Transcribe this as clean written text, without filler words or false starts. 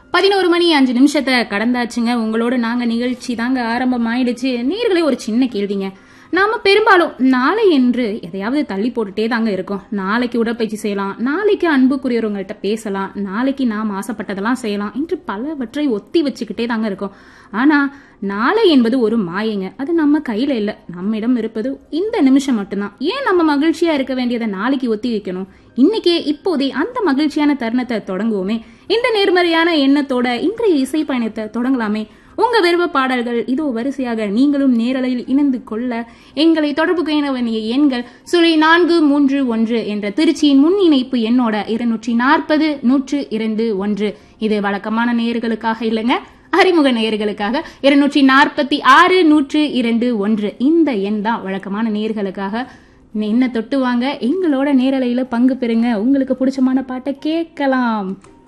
11:05 கடந்தாச்சுங்க. உங்களோட நாங்க நிகழ்ச்சி தாங்க ஆரம்பமாயிடுச்சு. நேயர்களே, ஒரு சின்ன கேள்விங்க. நாம பெரும்பாலும் நாளை என்று எதையாவது தள்ளி போட்டுட்டே தாங்க இருக்கோம். நாளைக்கு உடற்பயிற்சி செய்யலாம், நாளைக்கு அன்புக்குரியவங்கள்ட்ட பேசலாம், நாளைக்கு நாம் ஆசைப்பட்டதெல்லாம் செய்யலாம் என்று பலவற்றை ஒத்தி வச்சுக்கிட்டே தாங்க இருக்கோம். ஆனா நாளை என்பது ஒரு மாயைங்க. அது நம்ம கையில இல்ல, நம்மிடம் இருப்பது இந்த நிமிஷம் மட்டும்தான். ஏன் நம்ம மகிழ்ச்சியா இருக்க வேண்டியதை நாளைக்கு ஒத்தி வைக்கணும்? இன்னைக்கே இப்போதே அந்த மகிழ்ச்சியான தருணத்தை தொடங்குவோமே. இந்த நேர்மறையான எண்ணத்தோட இன்றைய இசை பயணத்தை தொடங்கலாமே. உங்க விருப்ப பாடல்கள் இதோ வரிசையாக நீங்களும் நேரலையில் இணைந்து கொள்ள எங்களை தொடர்பு கொள்ள வேண்டிய எண்கள் 0431 என்ற திருச்சியின் முன் இணைப்பு எண்ணோட 240-102-1. இது வழக்கமான நேயர்களுக்காக இல்லைங்க, அறிமுக நேயர்களுக்காக 246-102-1. இந்த எண் தான் வழக்கமான நேயர்களுக்காக. என்ன தொட்டு வாங்க, எங்களோட நேரலையில பங்கு பெறுங்க, உங்களுக்கு பிடிச்சமான பாட்டை கேட்கலாம்.